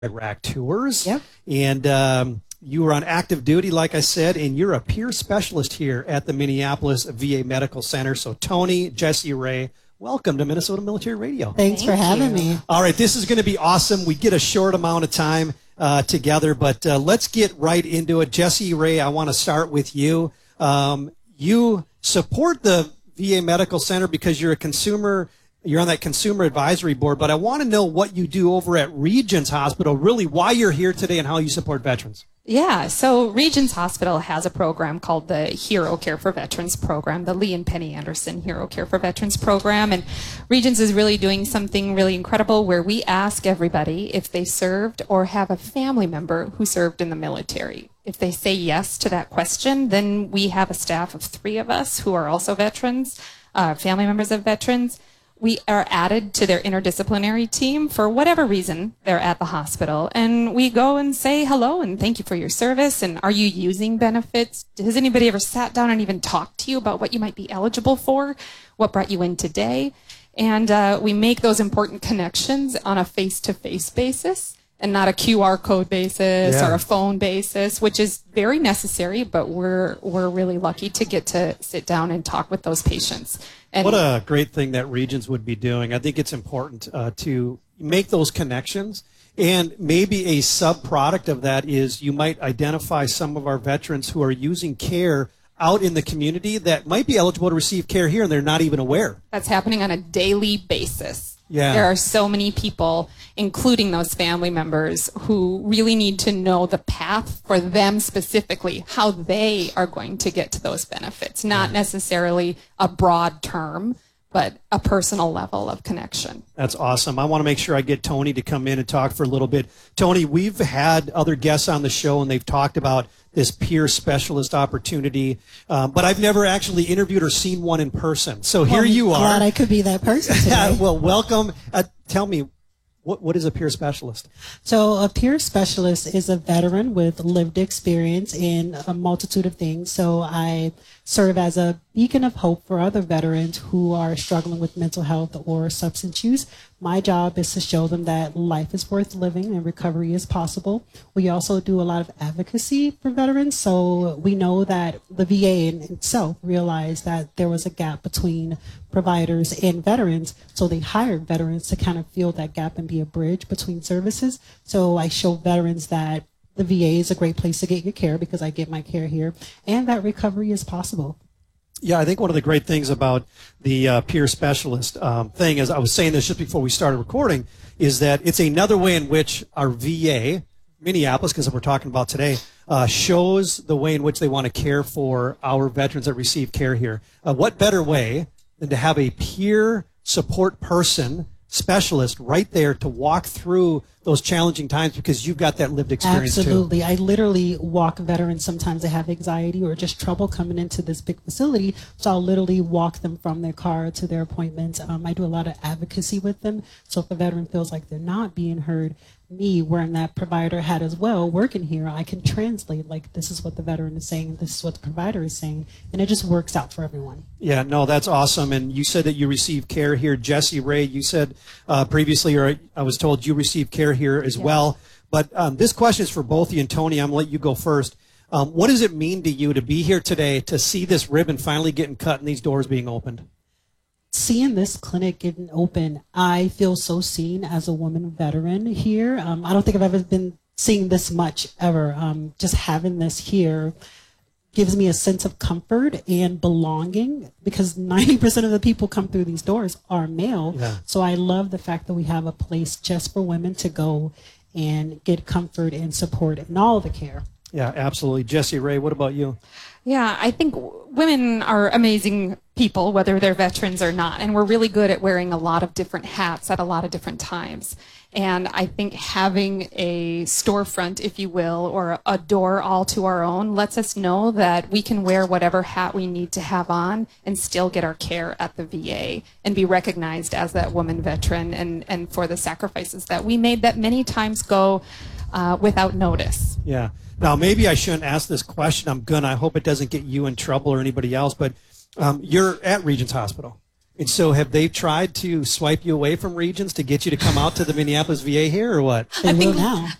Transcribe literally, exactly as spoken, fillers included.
Rack Tours. Yep. And um, you were on active duty, like I said, and you're a peer specialist here at the Minneapolis V A Medical Center. So Tony, Jessie Ray, welcome to Minnesota Military Radio. Thanks Thank for having you. me. All right, this is going to be awesome. We get a short amount of time uh, together, but uh, let's get right into it. Jessie Ray, I want to start with you. Um, you support the V A Medical Center because you're a consumer. You're on that consumer advisory board, but I want to know what you do over at Regions Hospital, really why you're here today and how you support veterans. Yeah, so Regions Hospital has a program called the Hero Care for Veterans program, the Lee and Penny Anderson Hero Care for Veterans program. And Regions is really doing something really incredible where we ask everybody if they served or have a family member who served in the military. If they say yes to that question, then we have a staff of three of us who are also veterans, uh, family members of veterans. We are added to their interdisciplinary team for whatever reason they're at the hospital. And we go and say hello and thank you for your service. And are you using benefits? Has anybody ever sat down and even talked to you about what you might be eligible for? What brought you in today? And uh, we make those important connections on a face-to-face basis and not a Q R code basis Yeah. or a phone basis, which is very necessary, but we're, we're really lucky to get to sit down and talk with those patients. And What a great thing that Regions would be doing. I think it's important uh, to make those connections. And maybe a sub-product of that is you might identify some of our veterans who are using care out in the community that might be eligible to receive care here and they're not even aware. That's happening on a daily basis. Yeah. There are so many people, including those family members, who really need to know the path for them specifically, how they are going to get to those benefits, not necessarily a broad term, but a personal level of connection. That's awesome. I want to make sure I get Tony to come in and talk for a little bit. Tony, we've had other guests on the show, and they've talked about this peer specialist opportunity, um, but I've never actually interviewed or seen one in person. So here Well, you are. Glad I could be that person today. Well, welcome. Uh, tell me, what what is a peer specialist? So a peer specialist is a veteran with lived experience in a multitude of things. So I serve as a beacon of hope for other veterans who are struggling with mental health or substance use. My job is to show them that life is worth living and recovery is possible. We also do a lot of advocacy for veterans. So we know that the V A in itself realized that there was a gap between providers and veterans. So they hired veterans to kind of fill that gap and be a bridge between services. So I show veterans that the V A is a great place to get your care because I get my care here and that recovery is possible. Yeah, I think one of the great things about the uh, peer specialist um, thing, as I was saying this just before we started recording, is that it's another way in which our V A, Minneapolis, because we're talking about today, uh, shows the way in which they want to care for our veterans that receive care here. Uh, what better way than to have a peer support person, specialist, right there to walk through those challenging times because you've got that lived experience too. Absolutely. I literally walk veterans sometimes that have anxiety or just trouble coming into this big facility. So I'll literally walk them from their car to their appointments. Um, I do a lot of advocacy with them. So if the veteran feels like they're not being heard, me wearing that provider hat as well, working here, I can translate like this is what the veteran is saying, this is what the provider is saying, and it just works out for everyone. Yeah, no, that's awesome. And you said that you receive care here. Jessie Ray, you said uh, previously, or I was told you receive care here as Yeah. well. But um, this question is for both you and Tony. I'm going to let you go first. Um, what does it mean to you to be here today, to see this ribbon finally getting cut and these doors being opened? Seeing this clinic getting open, I feel so seen as a woman veteran here. Um, I don't think I've ever been seeing this much ever. Um, just having this here gives me a sense of comfort and belonging because ninety percent of the people come through these doors are male. Yeah. So I love the fact that we have a place just for women to go and get comfort and support and all the care. Yeah, absolutely. Jessie Ray, what about you? Yeah, I think w- women are amazing people, whether they're veterans or not, and we're really good at wearing a lot of different hats at a lot of different times. And I think having a storefront, if you will, or a door all to our own lets us know that we can wear whatever hat we need to have on and still get our care at the V A and be recognized as that woman veteran and, and for the sacrifices that we made that many times go uh, without notice. Yeah. Now, maybe I shouldn't ask this question. I'm going to. I hope it doesn't get you in trouble or anybody else. But um, you're at Regions Hospital. And so have they tried to swipe you away from Regions to get you to come out to the Minneapolis V A here or what? They I will think now.